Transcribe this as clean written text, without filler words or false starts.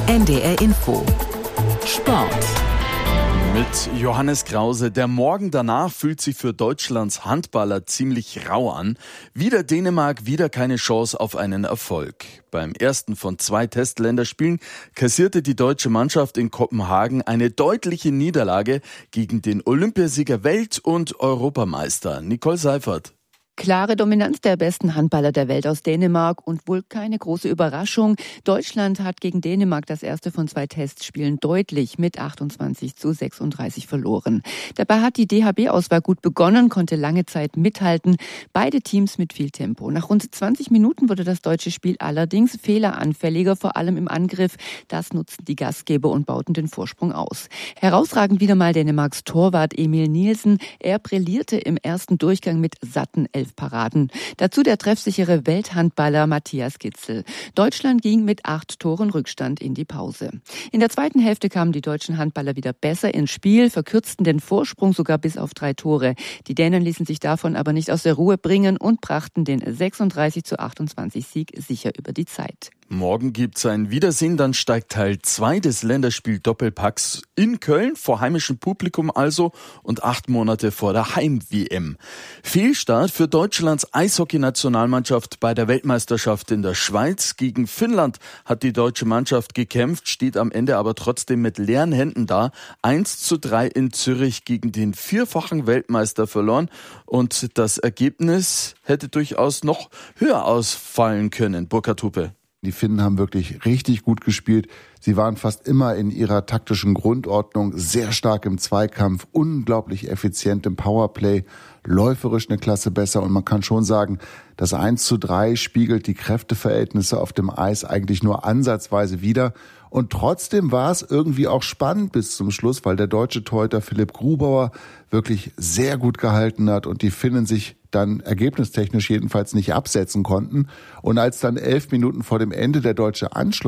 NDR Info Sport mit Johannes Krause. Der Morgen danach fühlt sich für Deutschlands Handballer ziemlich rau an. Wieder Dänemark, wieder keine Chance auf einen Erfolg. Beim ersten von 2 Testländerspielen kassierte die deutsche Mannschaft in Kopenhagen eine deutliche Niederlage gegen den Olympiasieger Welt- und Europameister Nicole Seifert. Klare Dominanz der besten Handballer der Welt aus Dänemark und wohl keine große Überraschung. Deutschland hat gegen Dänemark das erste von 2 Testspielen deutlich mit 28:36 verloren. Dabei hat die DHB-Auswahl gut begonnen, konnte lange Zeit mithalten. Beide Teams mit viel Tempo. Nach rund 20 Minuten wurde das deutsche Spiel allerdings fehleranfälliger, vor allem im Angriff. Das nutzten die Gastgeber und bauten den Vorsprung aus. Herausragend wieder mal Dänemarks Torwart Emil Nielsen. Er brillierte im ersten Durchgang mit satten 11 Paraden. Dazu der treffsichere Welthandballer Matthias Gidsel. Deutschland ging mit 8 Toren Rückstand in die Pause. In der zweiten Hälfte kamen die deutschen Handballer wieder besser ins Spiel, verkürzten den Vorsprung sogar bis auf 3 Tore. Die Dänen ließen sich davon aber nicht aus der Ruhe bringen und brachten den 36:28 Sieg sicher über die Zeit. Morgen gibt's ein Wiedersehen, dann steigt Teil 2 des Länderspiel-Doppelpacks in Köln, vor heimischem Publikum also und 8 Monate vor der Heim-WM. Fehlstart für Deutschlands Eishockey-Nationalmannschaft bei der Weltmeisterschaft in der Schweiz. Gegen Finnland hat die deutsche Mannschaft gekämpft, steht am Ende aber trotzdem mit leeren Händen da. 1:3 in Zürich gegen den 4-fachen Weltmeister verloren und das Ergebnis hätte durchaus noch höher ausfallen können. Burkhard Hupe. Die Finnen haben wirklich richtig gut gespielt. Sie waren fast immer in ihrer taktischen Grundordnung, sehr stark im Zweikampf, unglaublich effizient im Powerplay, läuferisch eine Klasse besser. Und man kann schon sagen, das 1:3 spiegelt die Kräfteverhältnisse auf dem Eis eigentlich nur ansatzweise wider. Und trotzdem war es irgendwie auch spannend bis zum Schluss, weil der deutsche Torhüter Philipp Grubauer wirklich sehr gut gehalten hat und die Finnen sich dann ergebnistechnisch jedenfalls nicht absetzen konnten. Und als dann 11 Minuten vor dem Ende der deutsche Anschluss